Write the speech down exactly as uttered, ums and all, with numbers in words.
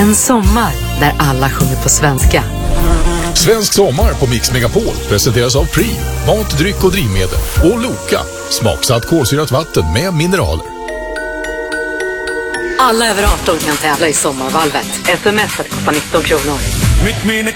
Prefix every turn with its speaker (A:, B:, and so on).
A: En sommar där alla sjunger på svenska.
B: Svensk sommar på Mix Megapol presenteras av Pri, mat, dryck och drivmedel. Och Loka, smaksatt kolsyrat vatten med mineraler.
A: Alla över arton kan tävla i sommarvalvet. Sms att kosta nitton kronor.
C: Mitt minne